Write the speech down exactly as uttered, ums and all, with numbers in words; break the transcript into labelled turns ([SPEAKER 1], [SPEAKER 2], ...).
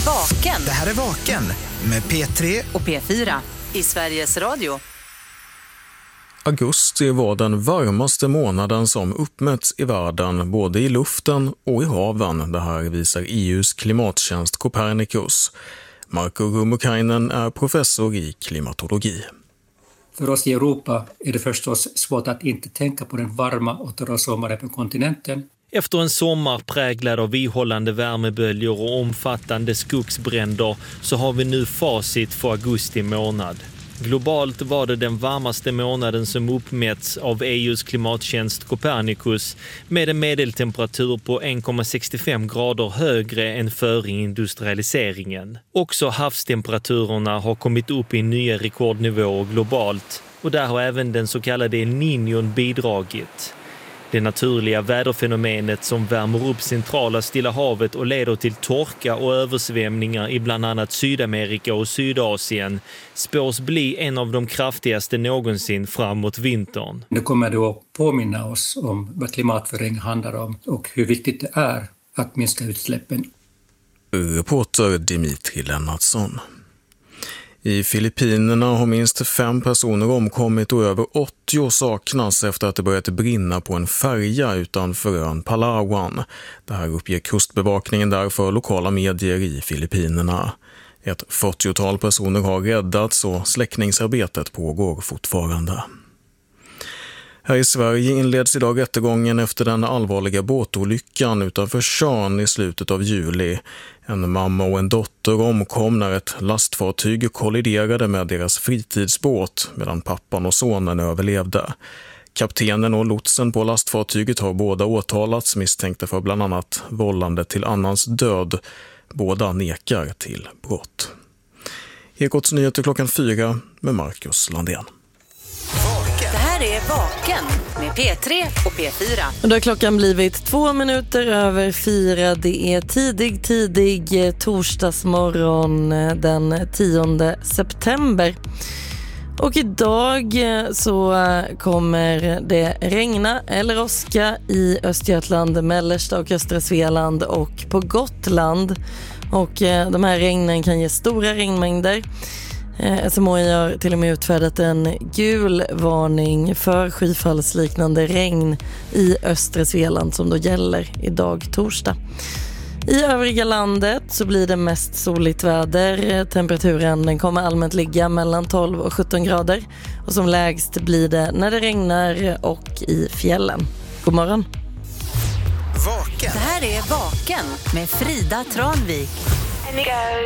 [SPEAKER 1] Vaken.
[SPEAKER 2] Det här är Vaken med P tre
[SPEAKER 1] och P fyra i Sveriges Radio.
[SPEAKER 3] Augusti var den varmaste månaden som uppmätts i världen, både i luften och i haven. Det här visar E U:s klimattjänst Copernicus. Marko Rummukainen är professor i klimatologi.
[SPEAKER 4] För oss i Europa är det förstås svårt att inte tänka på den varma och torra sommaren på kontinenten.
[SPEAKER 5] Efter en sommar präglad av ihållande värmeböljor och omfattande skogsbränder så har vi nu facit för augusti månad. Globalt var det den varmaste månaden som uppmätts av E U:s klimattjänst Copernicus med en medeltemperatur på en komma sextiofem grader högre än före industrialiseringen. Också havstemperaturen har kommit upp i nya rekordnivåer globalt och där har även den så kallade El Niñon bidragit. Det naturliga väderfenomenet som värmer upp centrala Stilla havet och leder till torka och översvämningar i bland annat Sydamerika och Sydasien spås bli en av de kraftigaste någonsin framåt vintern.
[SPEAKER 4] Det kommer då att påminna oss om vad klimatförändring handlar om och hur viktigt det är att minska utsläppen.
[SPEAKER 3] Reporter Dimitri Lennartsson. I Filippinerna har minst fem personer omkommit och över åttio saknas efter att det börjat brinna på en färja utanför ön Palawan. Det här uppger kustbevakningen där för lokala medier i Filippinerna. Ett fyrtiotal personer har räddats och släckningsarbetet pågår fortfarande. Här i Sverige inleds idag rättegången efter den allvarliga båtolyckan utanför Tjörn i slutet av juli. En mamma och en dotter omkom när ett lastfartyg kolliderade med deras fritidsbåt medan pappan och sonen överlevde. Kaptenen och lotsen på lastfartyget har båda åtalats misstänkta för bland annat vållande till annans död. Båda nekar till brott. Ekots nyheter klockan fyra med Marcus Landén.
[SPEAKER 1] Det här är Vaken med P tre och P fyra.
[SPEAKER 6] Och då har klockan blivit två minuter över fyra. Det är tidig, tidig torsdagsmorgon den tionde september. Och idag så kommer det regna eller åska i Östergötland, mellersta och östra Svealand och på Gotland. Och de här regnen kan ge stora regnmängder. S M H I har till och med utfärdat en gul varning för skyfallsliknande regn i östra Svealand som då gäller idag torsdag. I övriga landet så blir det mest soligt väder. Temperaturen den kommer allmänt ligga mellan tolv och sjutton grader. Och som lägst blir det när det regnar och i fjällen. God morgon.
[SPEAKER 2] Vaken.
[SPEAKER 1] Det här är Vaken med Frida Tranvik.